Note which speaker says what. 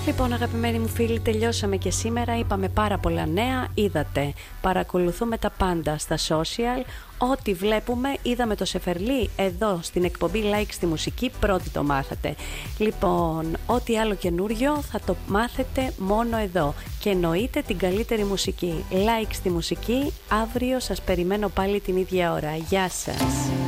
Speaker 1: Λοιπόν, αγαπημένοι μου φίλοι, τελειώσαμε και σήμερα. Είπαμε πάρα πολλά νέα. Είδατε, παρακολουθούμε τα πάντα στα social. Ό,τι βλέπουμε, είδαμε το Σεφερλί εδώ στην εκπομπή Like στη Μουσική, πρώτοι το μάθατε. Λοιπόν, ό,τι άλλο καινούριο θα το μάθετε μόνο εδώ. Και εννοείται την καλύτερη μουσική. Like στη Μουσική, αύριο σας περιμένω πάλι την ίδια ώρα. Γεια σας.